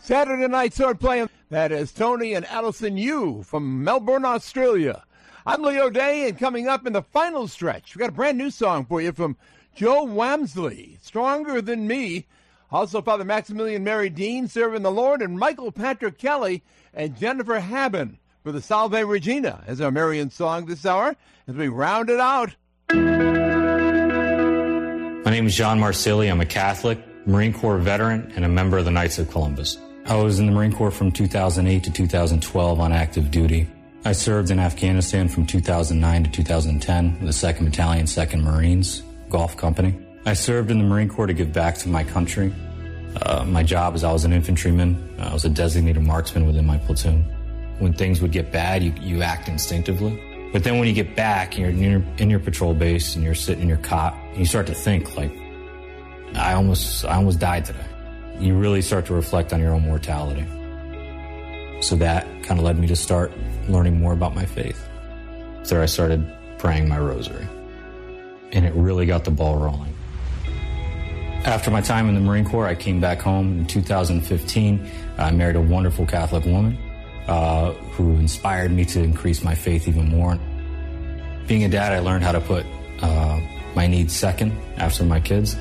Saturday night sword playing. That is Tony and Allison Yu from Melbourne, Australia. I'm Leo Day, and coming up in the final stretch, we've got a brand new song for you from Joe Wamsley, Stronger Than Me. Also, Father Maximilian Mary Dean, Serving the Lord, and Michael Patrick Kelly and Jennifer Haben for the Salve Regina as our Marian song this hour as we round it out. My name is John Marsili. I'm a Catholic, Marine Corps veteran, and a member of the Knights of Columbus. I was in the Marine Corps from 2008 to 2012 on active duty. I served in Afghanistan from 2009 to 2010 with the 2nd Battalion, 2nd Marines, Gulf Company. I served in the Marine Corps to give back to my country. My job is I was an infantryman. I was a designated marksman within my platoon. When things would get bad, you act instinctively. But then when you get back, you're in your patrol base and you're sitting in your cot, and you start to think, like, I almost died today. You really start to reflect on your own mortality. So that kind of led me to start learning more about my faith. So I started praying my rosary. And it really got the ball rolling. After my time in the Marine Corps, I came back home in 2015. I married a wonderful Catholic woman who inspired me to increase my faith even more. Being a dad, I learned how to put my needs second after my kids.